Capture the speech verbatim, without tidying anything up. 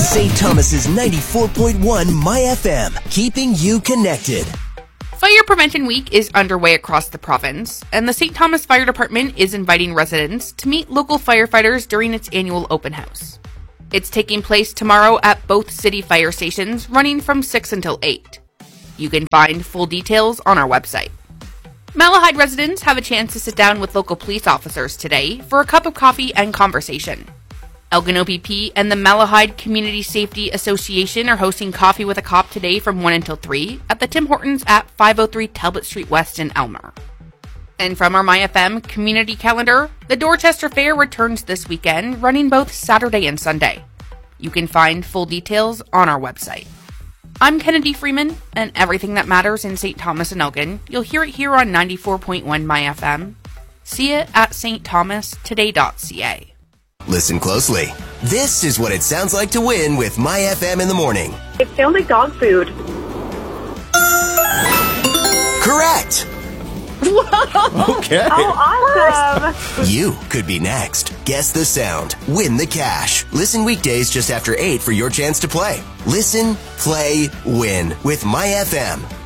Saint Thomas's ninety-four point one My F M, keeping you connected. Fire Prevention Week is underway across the province, and the Saint Thomas Fire Department is inviting residents to meet local firefighters during its annual open house. It's taking place tomorrow at both city fire stations, running from six until eight. You can find full details on our website. Malahide residents have a chance to sit down with local police officers today for a cup of coffee and conversation. Elgin O P P and the Malahide Community Safety Association are hosting Coffee with a Cop today from one until three at the Tim Hortons at five oh three Talbot Street West in Elmer. And from our My F M community calendar, the Dorchester Fair returns this weekend, running both Saturday and Sunday. You can find full details on our website. I'm Kennedy Freeman, and everything that matters in Saint Thomas and Elgin, you'll hear it here on ninety-four point one My F M. See it at s t thomas today dot c a. Listen closely. This is what it sounds like to win with My F M in the morning. It sounds like dog food. Correct. Okay. Oh, awesome. You could be next. Guess the sound. Win the cash. Listen weekdays just after eight for your chance to play. Listen, play, win with My F M.